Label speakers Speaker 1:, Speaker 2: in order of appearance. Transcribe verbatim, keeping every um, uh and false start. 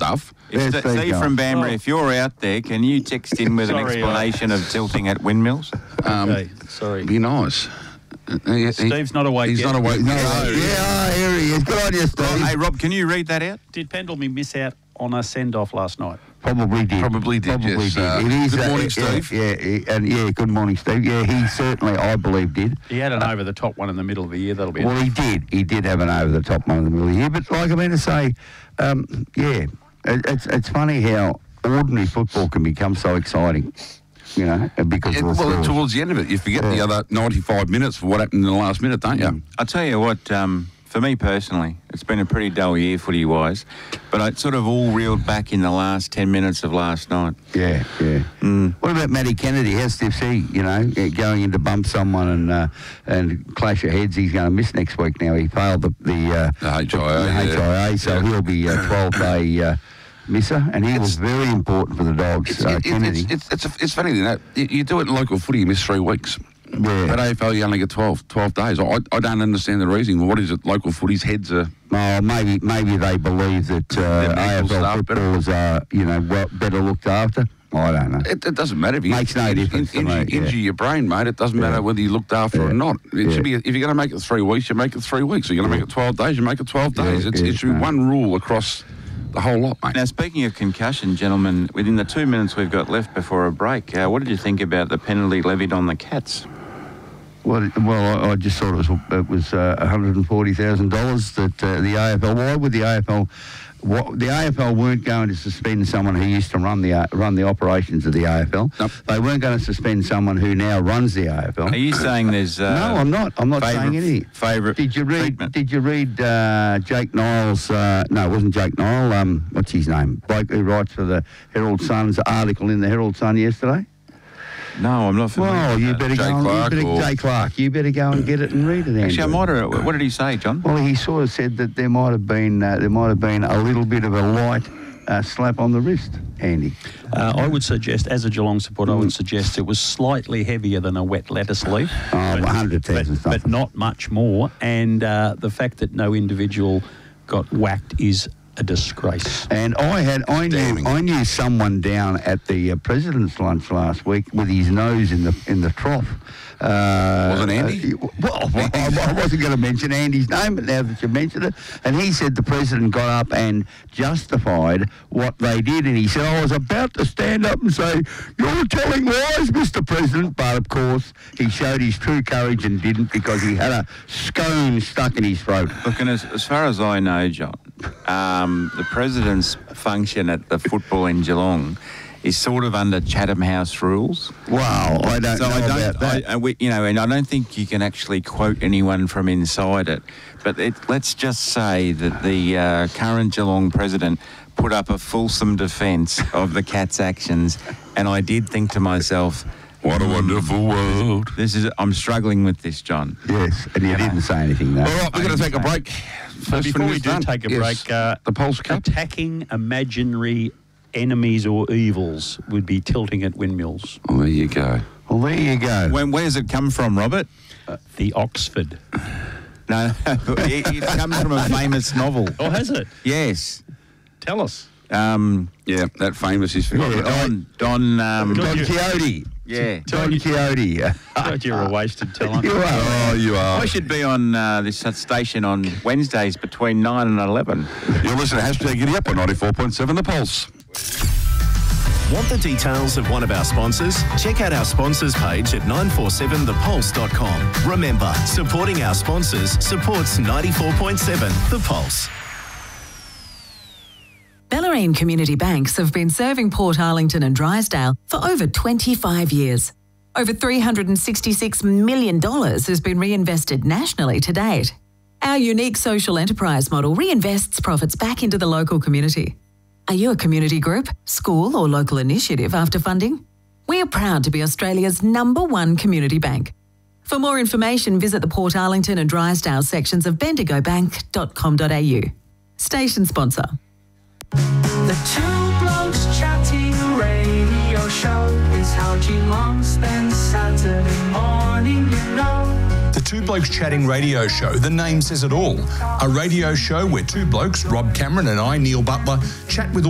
Speaker 1: stuff.
Speaker 2: If St- Steve from Banbury,
Speaker 3: Oh.
Speaker 2: if you're out there, can you text in with
Speaker 3: Sorry,
Speaker 2: an explanation
Speaker 3: uh,
Speaker 2: of tilting at windmills?
Speaker 1: Um,
Speaker 3: Okay, sorry.
Speaker 1: Be nice. Uh, he- he-
Speaker 3: Steve's not awake
Speaker 1: He's
Speaker 3: yet.
Speaker 1: not awake.
Speaker 4: No,
Speaker 1: No,
Speaker 4: yeah, oh, here he is. Good on you, Steve.
Speaker 2: Hey, Rob, can you read that out?
Speaker 3: Did Pendlebury miss out on a send-off last night?
Speaker 4: Probably did.
Speaker 1: Probably did,
Speaker 4: Probably
Speaker 1: yes.
Speaker 4: did.
Speaker 1: Uh,
Speaker 4: It is,
Speaker 1: good
Speaker 4: uh,
Speaker 1: morning,
Speaker 4: yeah,
Speaker 1: Steve.
Speaker 4: Yeah, yeah, and yeah, good morning, Steve. Yeah, he certainly, I believe, did.
Speaker 3: He had an over-the-top one in the middle of the year. That'll be
Speaker 4: Well,
Speaker 3: it.
Speaker 4: he did. He did have an over-the-top one in the middle of the year. But like I mean to say, um, yeah, it, it's it's funny how ordinary football can become so exciting, you know, because
Speaker 1: Yeah,
Speaker 4: of the
Speaker 1: well,
Speaker 4: scores.
Speaker 1: towards the end of it, you forget the
Speaker 4: Yeah.
Speaker 1: other ninety-five minutes for what happened in the last minute, don't you?
Speaker 2: I'll tell you what, um, for me personally, it's been a pretty dull year footy-wise, but it sort of all reeled back in the last ten minutes of last night.
Speaker 4: Yeah, yeah.
Speaker 2: Mm.
Speaker 4: What about Matty Kennedy? How stiff's he? You know, yeah, going in to bump someone and uh, and clash of heads. He's going to miss next week now. He failed the the, uh,
Speaker 1: The H I A,
Speaker 4: the
Speaker 1: yeah.
Speaker 4: H I A, so
Speaker 1: Yeah.
Speaker 4: he'll be a twelve-day uh, misser, and he
Speaker 1: It's-
Speaker 4: was very important for the Dogs.
Speaker 1: It's,
Speaker 4: uh,
Speaker 1: it, it,
Speaker 4: Kennedy.
Speaker 1: it's, it's, it's, it's funny, you know, you, you do it in local footy, you miss three weeks.
Speaker 4: Yeah.
Speaker 1: But A F L, you only get twelve, twelve days. I, I don't understand the reasoning. What is it? Local footy's heads are...
Speaker 4: Oh, maybe maybe they believe that uh,
Speaker 1: medical
Speaker 4: A F L
Speaker 1: staff better-
Speaker 4: footballers are, you know, well, better looked after. I don't know.
Speaker 1: It, it doesn't matter if you
Speaker 4: Makes no
Speaker 1: in-
Speaker 4: difference to
Speaker 1: in-
Speaker 4: me,
Speaker 1: injure,
Speaker 4: yeah.
Speaker 1: injure your brain, mate. It doesn't
Speaker 4: Yeah.
Speaker 1: matter whether you looked after
Speaker 4: Yeah.
Speaker 1: or not. It
Speaker 4: Yeah.
Speaker 1: should be. If you're going to make it three weeks, you make it three weeks. If you're going to make it twelve days, you make it twelve
Speaker 4: Yeah,
Speaker 1: days. It's,
Speaker 4: yeah,
Speaker 1: it should be
Speaker 4: no.
Speaker 1: one rule across the whole lot, mate.
Speaker 2: Now, speaking of concussion, gentlemen, within the two minutes we've got left before a break, uh, what did you think about the penalty levied on the Cats?
Speaker 4: Well, well, I, I just thought it was it was uh, one hundred and forty thousand dollars that uh, the A F L. Why would the A F L? What, the A F L weren't going to suspend someone who used to run the uh, run the operations of the A F L.
Speaker 1: Nope.
Speaker 4: They weren't going to suspend someone who now runs the A F L.
Speaker 2: Are you saying there's... Uh,
Speaker 4: no, I'm not. I'm not saying
Speaker 2: favourite-
Speaker 4: anything.
Speaker 2: Favourite
Speaker 4: Did you read?
Speaker 2: treatment?
Speaker 4: Did you read uh, Jake Niles? Uh, no, it wasn't Jake Niles. Um, what's his name? Bloke who writes for the Herald Sun's article in the Herald Sun yesterday.
Speaker 2: No, I'm not familiar.
Speaker 4: Well,
Speaker 2: with
Speaker 4: you
Speaker 2: that.
Speaker 4: better
Speaker 1: Jay
Speaker 4: go.
Speaker 1: Clark
Speaker 4: And, you better,
Speaker 1: or-
Speaker 4: Jay Clark. You better go and get it and read it.
Speaker 2: Actually, I
Speaker 4: Andrew.
Speaker 2: might have... What did he say, John?
Speaker 4: Well, he sort of said that there might have been uh, there might have been a little bit of a light uh, slap on the wrist, Andy.
Speaker 3: Uh, I would suggest, as a Geelong supporter, I would suggest it was slightly heavier than a wet lettuce leaf.
Speaker 4: Oh,
Speaker 3: but,
Speaker 4: one hundred
Speaker 3: but,
Speaker 4: thousand
Speaker 3: but not much more. And uh, the fact that no individual got whacked is a disgrace.
Speaker 4: And I had I knew
Speaker 1: Damning.
Speaker 4: I knew someone down at the uh, president's lunch last week with his nose in the in the trough. Uh,
Speaker 1: Wasn't Andy?
Speaker 4: uh, well, I, I wasn't going to mention Andy's name, but now that you mentioned it, and he said the president got up and justified what they did, and he said, "I was about to stand up and say, 'You're telling lies, Mister President,' but of course he showed his true courage and didn't because he had a scone stuck in his throat."
Speaker 2: Look, and as, as far as I know, John, um, the president's function at the football in Geelong is sort of under Chatham House rules.
Speaker 4: Wow, I don't
Speaker 2: So
Speaker 4: know
Speaker 2: I don't,
Speaker 4: about that.
Speaker 2: I, I, we, you know, and I don't think you can actually quote anyone from inside it. But it, let's just say that the uh, current Geelong president put up a fulsome defence of the Cats' actions, and I did think to myself,
Speaker 1: What a wonderful world.
Speaker 2: "This is I'm struggling with this, John."
Speaker 4: Yes, and you didn't say anything though.
Speaker 1: All right, we're going to take a break. First
Speaker 3: Before we
Speaker 1: is
Speaker 3: do
Speaker 1: done.
Speaker 3: take a
Speaker 1: Yes,
Speaker 3: break, uh,
Speaker 1: the Pulse Cup.
Speaker 3: attacking imaginary enemies or evils would be tilting at windmills.
Speaker 1: Oh, there you go.
Speaker 4: Well, there you go.
Speaker 2: When, where does it come from, Robert?
Speaker 3: The Oxford.
Speaker 2: No, it, it comes from a famous novel.
Speaker 3: Oh, has it?
Speaker 2: Yes.
Speaker 3: Tell us.
Speaker 2: Um,
Speaker 1: Yeah, that famous is forgotten.
Speaker 4: Yeah,
Speaker 2: Don, Don, um,
Speaker 4: Don
Speaker 3: you-
Speaker 4: Quixote.
Speaker 2: yeah.
Speaker 4: Don Quixote.
Speaker 3: God, you're a wasted talent.
Speaker 4: You are.
Speaker 1: Oh, you are.
Speaker 2: I should be on uh, this station on Wednesdays between nine and eleven.
Speaker 1: You're listening to Hashtag Giddy Up on ninety-four point seven The Pulse.
Speaker 5: Want the details of one of our sponsors? Check out our sponsors page at nine four seven the pulse dot com. Remember, supporting our sponsors supports ninety-four point seven The Pulse.
Speaker 6: Bellarine Community Banks have been serving Port Arlington and Drysdale for over twenty-five years. Over three hundred sixty-six million dollars has been reinvested nationally to date. Our unique social enterprise model reinvests profits back into the local community. Are you a community group, school or local initiative after funding? We are proud to be Australia's number one community bank. For more information, visit the Port Arlington and Drysdale sections of bendigo bank dot com dot a u. Station sponsor.
Speaker 7: The Two Blokes Chatting radio show is how Geelong spends Saturday morning, you know.
Speaker 8: The Two Blokes Chatting radio show, the name says it all. A radio show where two blokes, Rob Cameron and I, Neil Butler, chat with